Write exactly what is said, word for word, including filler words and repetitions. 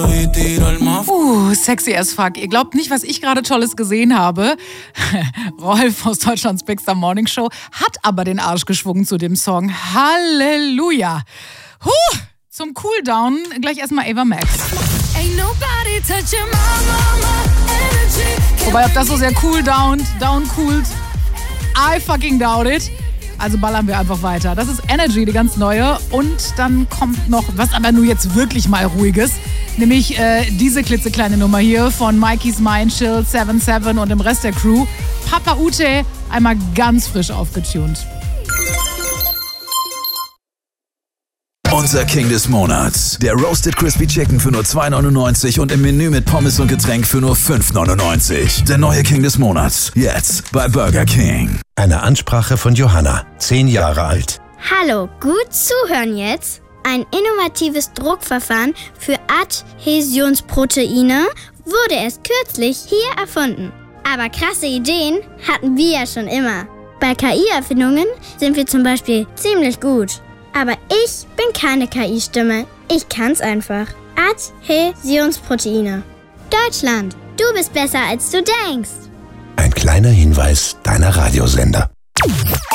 Uh, sexy as fuck. Ihr glaubt nicht, was ich gerade Tolles gesehen habe. Rolf aus Deutschlands Big Star Morning Show hat aber den Arsch geschwungen zu dem Song. Halleluja. Huh, zum Cooldown gleich erstmal Ava Max. Wobei, ob das so sehr cool down, down coolt, I fucking doubt it. Also ballern wir einfach weiter. Das ist Energy, die ganz neue. Und dann kommt noch, was aber nur jetzt wirklich mal Ruhiges, nämlich äh, diese klitzekleine Nummer hier von Mikey's Mind Chill, seven seven und dem Rest der Crew. Papa Ute, einmal ganz frisch aufgetunt. Unser King des Monats. Der Roasted Crispy Chicken für nur zwei neunundneunzig und im Menü mit Pommes und Getränk für nur fünf neunundneunzig. Der neue King des Monats. Jetzt bei Burger King. Eine Ansprache von Johanna, zehn Jahre alt. Hallo, gut zuhören jetzt. Ein innovatives Druckverfahren für Adhäsionsproteine wurde erst kürzlich hier erfunden. Aber krasse Ideen hatten wir ja schon immer. Bei K I-Erfindungen sind wir zum Beispiel ziemlich gut. Aber ich bin keine K I-Stimme. Ich kann's einfach. Adhäsionsproteine. Deutschland, du bist besser, als du denkst. Ein kleiner Hinweis deiner Radiosender.